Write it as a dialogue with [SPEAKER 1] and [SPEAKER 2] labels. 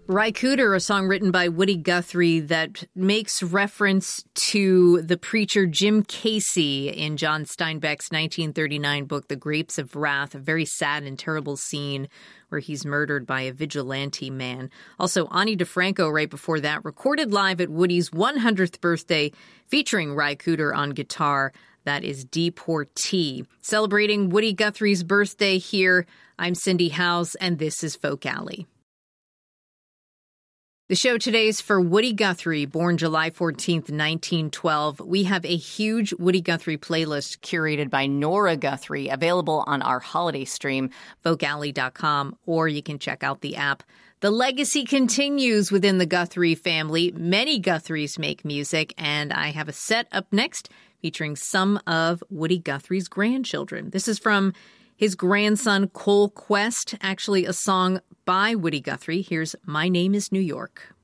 [SPEAKER 1] Ry Cooder, a song written by Woody Guthrie that makes reference to the preacher Jim Casey in John Steinbeck's 1939 book, The Grapes of Wrath, a very sad and terrible scene where he's murdered by a vigilante man. Also, Ani DiFranco, right before that, recorded live at Woody's 100th birthday, featuring Ry Cooder on guitar. That is Deportee. Celebrating Woody Guthrie's birthday here, I'm Cindy Howes, and this is Folk Alley. The show today is for Woody Guthrie, born July 14th, 1912. We have a huge Woody Guthrie playlist curated by Nora Guthrie, available on our holiday stream, folkalley.com, or you can check out the app. The legacy continues within the Guthrie family. Many Guthries make music, and I have a set up next featuring some of Woody Guthrie's grandchildren. This is from his grandson, Cole Quest, actually a song by Woody Guthrie. Here's My Name is New York.